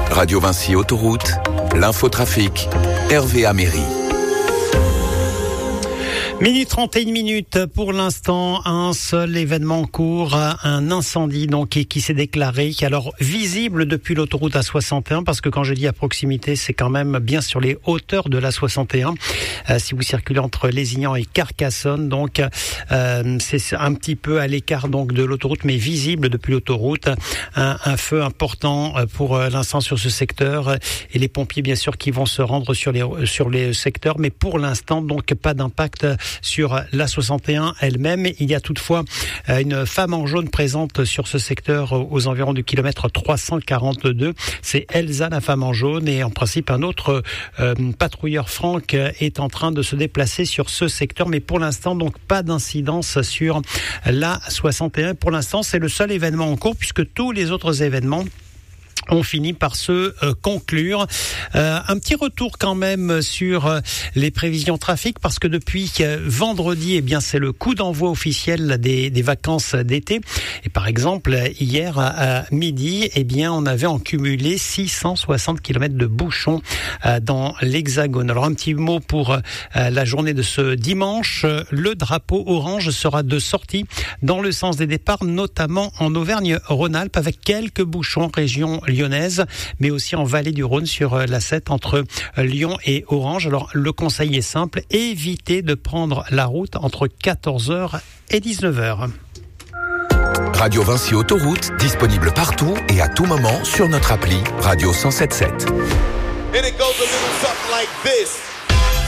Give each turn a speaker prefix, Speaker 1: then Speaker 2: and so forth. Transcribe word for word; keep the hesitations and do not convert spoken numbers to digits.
Speaker 1: Radio Vinci Autoroute, l'infotrafic, Hervé Améry.
Speaker 2: Minute trente et une minutes pour l'instant, un seul événement en cours, un incendie donc qui, qui s'est déclaré, qui est alors visible depuis l'autoroute A soixante et un, parce que quand je dis à proximité, c'est quand même bien sur les hauteurs de l'A soixante et un. Euh, si vous circulez entre Lézignan et Carcassonne, donc euh, c'est un petit peu à l'écart donc de l'autoroute, mais visible depuis l'autoroute. Un, un feu important pour l'instant sur ce secteur, et les pompiers bien sûr qui vont se rendre sur les sur les secteurs, mais pour l'instant donc pas d'impact sur l'A soixante et un elle-même. Il y a toutefois une femme en jaune présente sur ce secteur aux environs du kilomètre trois cent quarante-deux. C'est Elsa, la femme en jaune, et en principe un autre euh, patrouilleur Franck est en train de se déplacer sur ce secteur, mais pour l'instant donc pas d'incidence sur l'A soixante et un. Pour l'instant, c'est le seul événement en cours, puisque tous les autres événements on finit par se euh, conclure. Euh, un petit retour quand même sur euh, les prévisions trafic, parce que depuis euh, vendredi, eh bien c'est le coup d'envoi officiel des, des vacances d'été. Et par exemple, hier à, à midi, eh bien on avait en cumulé six cent soixante kilomètres de bouchons euh, dans l'Hexagone. Alors un petit mot pour euh, la journée de ce dimanche. Le drapeau orange sera de sortie dans le sens des départs, notamment en Auvergne-Rhône-Alpes, avec quelques bouchons région lyonnaise, mais aussi en vallée du Rhône sur l'A sept entre Lyon et Orange. Alors le conseil est simple, évitez de prendre la route entre quatorze heures et dix-neuf heures.
Speaker 1: Radio Vinci Autoroute, disponible partout et à tout moment sur notre appli Radio cent sept sept.
Speaker 3: And it goes a little something like this.